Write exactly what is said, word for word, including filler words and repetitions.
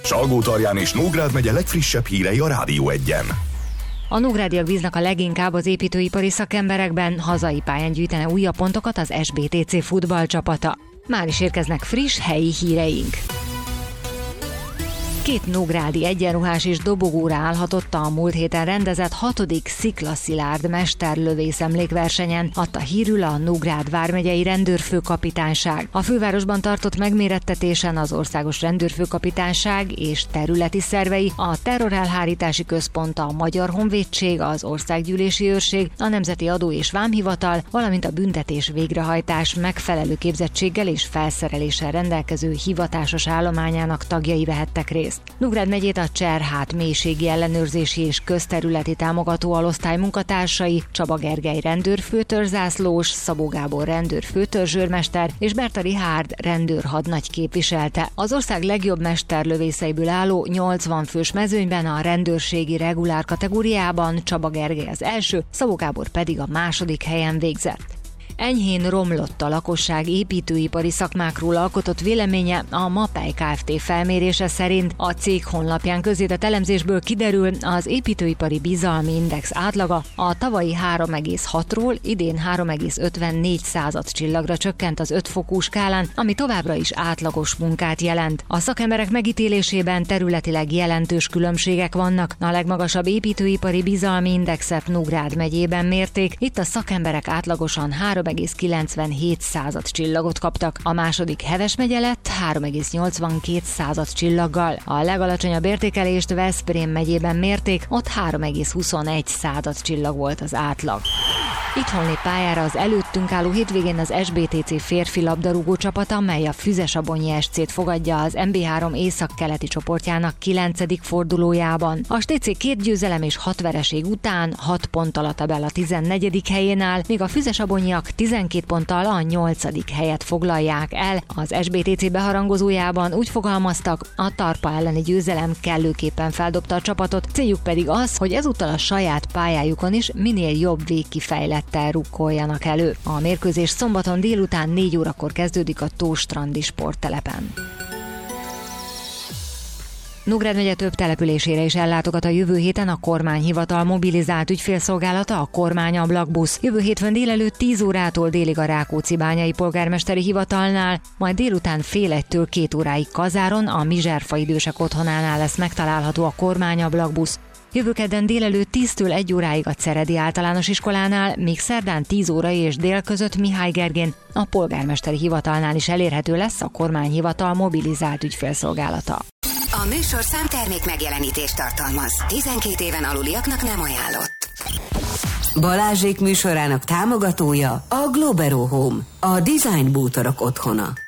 Salgótarján és Nógrád megye legfrissebb hírei a Rádió Egyen. A nógrádiak bíznak a leginkább az építőipari szakemberekben, hazai pályán gyűjtene újabb pontokat az es bé té cé futballcsapata. Már is érkeznek friss helyi híreink. Két nógrádi egyenruhás és dobogóra állhatott a múlt héten rendezett hatodik Sziklaszilárd mesterlövész emlékversenyen, adta hírül a Nógrád vármegyei rendőrfőkapitányság. A fővárosban tartott megmérettetésen az Országos Rendőrfőkapitányság és területi szervei, a Terrorelhárítási Központ, a Magyar Honvédség, az Országgyűlési Őrség, a Nemzeti Adó- és Vámhivatal, valamint a büntetés végrehajtás megfelelő képzettséggel és felszereléssel rendelkező hivatásos állományának tagjai vehettek részt. Nógrád megyét a Cserhát mélységi ellenőrzési és közterületi támogató alosztály munkatársai, Csaba Gergely rendőrfőtörzsászlós, Szabó Gábor rendőrfőtörzsőrmester és Berta Richárd rendőrhadnagy képviselte. Az ország legjobb mesterlövészeiből álló nyolcvan fős mezőnyben a rendőrségi regulár kategóriában Csaba Gergely az első, Szabó Gábor pedig a második helyen végzett. Enyhén romlott a lakosság építőipari szakmákról alkotott véleménye. A Mapei Kft. Felmérése szerint a cég honlapján közzétett elemzésből kiderül, az építőipari bizalmi index átlaga a tavalyi három egész hatról idén három egész ötvennégy század csillagra csökkent az öt fokú skálán, ami továbbra is átlagos munkát jelent. A szakemberek megítélésében területileg jelentős különbségek vannak. A legmagasabb építőipari bizalmi indexet Nógrád megyében mérték. Itt a szakemberek átlagosan három egész kilencvenhét század csillagot kaptak. A második Heves megye lett három egész nyolcvankét század csillaggal. A legalacsonyabb értékelést Veszprém megyében mérték, ott három egész huszonegy század csillag volt az átlag. Itthon lép pályára az előttünk álló hétvégén az es bé té cé férfi labdarúgó csapata, mely a Füzesabonyi es cét fogadja az em bé három északkeleti csoportjának kilencedik fordulójában. A té cé két győzelem és hat vereség után hat ponttal a tabella tizennegyedik helyén áll, míg a Füzesabonyiak tizenkét ponttal a nyolcadik helyet foglalják el. Az es bé té cé beharangozójában úgy fogalmaztak, a Tarpa elleni győzelem kellőképpen feldobta a csapatot, céljuk pedig az, hogy ezúttal a saját pályájukon is minél jobb végkifejlettel rukkoljanak elő. A mérkőzés szombaton délután négy órakor kezdődik a Tóstrandi sporttelepen. Nógrád megye több településére is ellátogat a jövő héten a kormányhivatal mobilizált ügyfélszolgálata, a kormányablakbusz. Jövő hétfőn délelőtt tíz órától délig a Rákóczi-bányai polgármesteri hivatalnál, majd délután fél egytől két óráig Kazáron, a Mizserfa idősek otthonánál lesz megtalálható a kormányablakbusz. Jövő kedden délelőtt tíztől egy óráig a Ceredi általános iskolánál, míg szerdán tíz óra és dél között Mihály Gergén, a polgármesteri hivatalnál is elérhető lesz a kormányhivatal mobilizált ügyfélszolgálata. A műsorszám termék megjelenítést tartalmaz. tizenkét éven aluliaknak nem ajánlott. Balázsék műsorának támogatója a Globero Home, a design bútorok otthona.